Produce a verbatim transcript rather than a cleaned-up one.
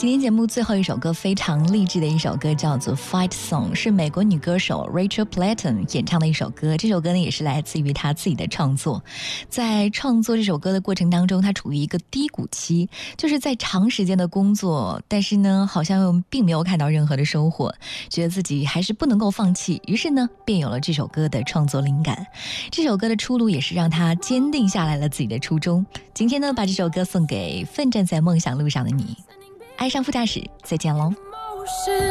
今天节目最后一首歌非常励志的一首歌，叫做 Fight Song， 是美国女歌手 Rachel Platten 演唱的一首歌。这首歌呢也是来自于她自己的创作。在创作这首歌的过程当中，她处于一个低谷期，就是在长时间的工作，但是呢好像又并没有看到任何的收获，觉得自己还是不能够放弃，于是呢便有了这首歌的创作灵感。这首歌的出路也是让她坚定下来了自己的初衷。今天呢把这首歌送给奋战在梦想路上的你。爱上副驾驶，再见喽。